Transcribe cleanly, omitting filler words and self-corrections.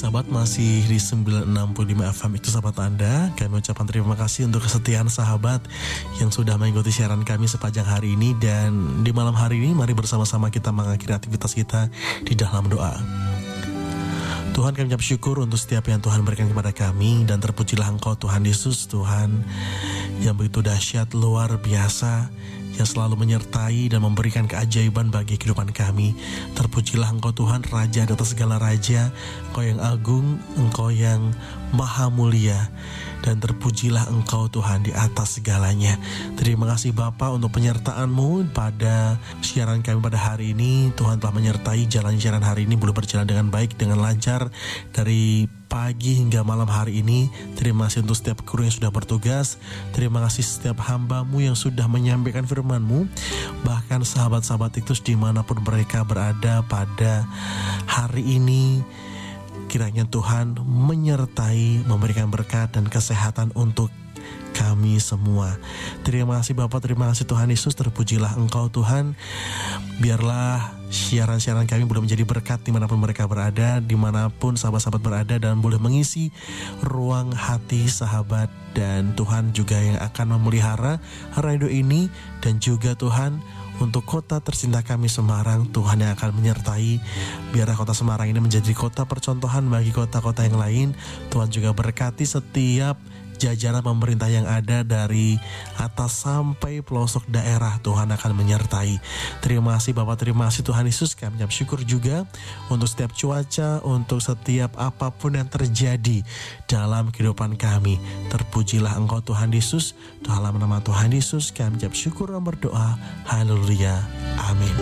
sahabat, masih di 965 FM itu sahabat Anda. Kami ucapkan terima kasih untuk kesetiaan sahabat yang sudah mengikuti siaran kami sepanjang hari ini. Dan di malam hari ini mari bersama-sama kita mengakhiri aktivitas kita di dalam doa. Tuhan, kami ucap syukur untuk setiap yang Tuhan berikan kepada kami. Dan terpujilah Engkau Tuhan Yesus, Tuhan yang begitu dahsyat, luar biasa, yang selalu menyertai dan memberikan keajaiban bagi kehidupan kami. Terpujilah Engkau Tuhan, Raja di atas segala raja. Engkau yang agung, Engkau yang maha mulia. Dan terpujilah Engkau Tuhan di atas segalanya. Terima kasih Bapa untuk penyertaan-Mu pada siaran kami pada hari ini. Tuhan telah menyertai jalan siaran hari ini boleh berjalan dengan baik, dengan lancar dari pagi hingga malam hari ini. Terima kasih untuk setiap kru yang sudah bertugas. Terima kasih setiap hamba-Mu yang sudah menyampaikan firman-Mu. Bahkan sahabat-sahabat Iktus dimanapun mereka berada pada hari ini, kiranya Tuhan menyertai, memberikan berkat dan kesehatan untuk kami semua. Terima kasih Bapak, terima kasih Tuhan Yesus. Terpujilah Engkau Tuhan. Biarlah siaran-siaran kami boleh menjadi berkat dimanapun mereka berada, dimanapun sahabat-sahabat berada, dan boleh mengisi ruang hati sahabat. Dan Tuhan juga yang akan memelihara radio ini. Dan juga Tuhan, untuk kota tercinta kami Semarang, Tuhan yang akan menyertai. Biarlah kota Semarang ini menjadi kota percontohan bagi kota-kota yang lain. Tuhan juga berkati setiap jajaran pemerintah yang ada dari atas sampai pelosok daerah. Tuhan akan menyertai. Terima kasih Bapak, terima kasih Tuhan Yesus. Kami ucap syukur juga untuk setiap cuaca, untuk setiap apapun yang terjadi dalam kehidupan kami. Terpujilah Engkau Tuhan Yesus. Dalam nama Tuhan Yesus kami ucap syukur dan berdoa. Haleluya. Amin.